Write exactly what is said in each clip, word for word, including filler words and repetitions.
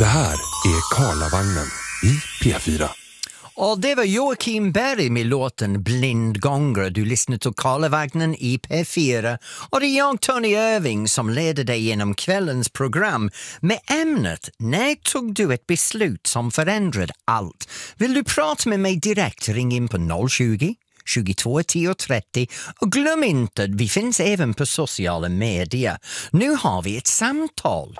Det här är Karlavagnen i P fyra. Och det var Joakim Berg med låten Blindgångare. Du lyssnar till Karlavagnen i P fyra. Och det är jag, Tony Irving, som leder dig genom kvällens program med ämnet När tog du ett beslut som förändrade allt? Vill du prata med mig direkt? Ring in på noll tjugo, tjugotvå, tio, trettio. Och glöm inte, vi finns även på sociala medier. Nu har vi ett samtal.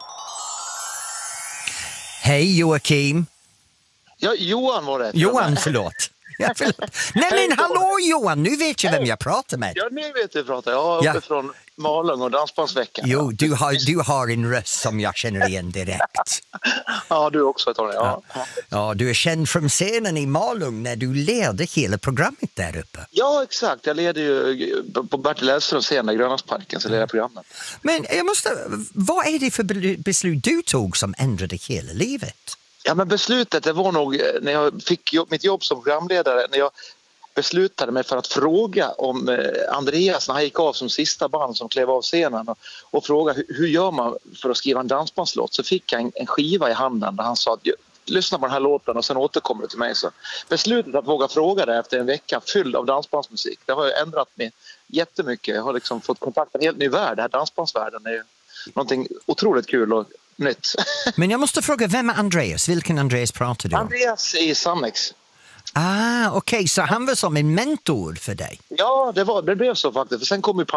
Hej Joakim. Ja, Johan var det. Johan, förlåt. Ja, förlåt. Nej men hallå Johan, nu vet jag vem jag pratar med. Ja, nu vet du pratar. Jag är uppe Ja. från Malung och Dansbandsveckan. Jo, du har, du har en röst som jag känner igen direkt. Ja, du också, Tony. Ja. Ja. Ja, du är känd från scenen i Malung när du ledde hela programmet där uppe. Ja, exakt. Jag leder ju på Bertil Elfströms scen i Grönlandsparken, så leder jag programmet. Men jag måste, vad är det för beslut du tog som ändrade hela livet? Ja, men beslutet det var nog när jag fick jobb, mitt jobb som programledare, när jag beslutade mig för att fråga om eh, Andreas när han gick av som sista band som klev av scenen och, och fråga hur, hur gör man för att skriva en dansbandslåt, så fick jag en, en skiva i handen där han sa att lyssna på den här låten och sen återkommer du till mig. Så beslutet att våga fråga det efter en vecka fylld av dansbandsmusik, det har ju ändrat mig jättemycket. Jag har liksom fått kontakt med en helt ny värld. Den här dansbandsvärlden är ju någonting otroligt kul och nytt. Men jag måste fråga, vem är Andreas? Vilken Andreas pratar du om? Andreas i Sannex. Ah, okej, okay. Så han var som en mentor för dig? Ja, det, var, det blev så faktiskt. För sen kom ju